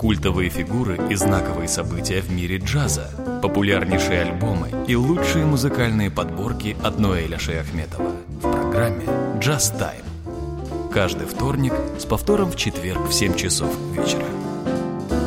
культовые фигуры и знаковые события в мире джаза, популярнейшие альбомы и лучшие музыкальные подборки от Ноэля Шаяхметова в программе «Джаз Тайм». Каждый вторник с повтором в четверг в 7 часов вечера.